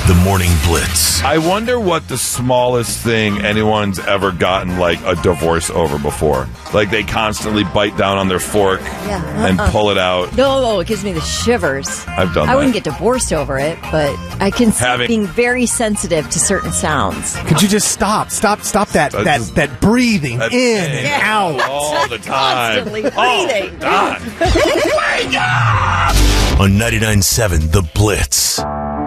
The Morning Blitz. I wonder what the smallest thing anyone's ever gotten like a divorce over before. Like they constantly bite down on their fork and pull it out. No, it gives me the shivers. I've done that. I wouldn't get divorced over it, but I can see being very sensitive to certain sounds. Could you just stop that breathing in and out all the time? Constantly breathing. Oh, God. On 99.7 The Blitz.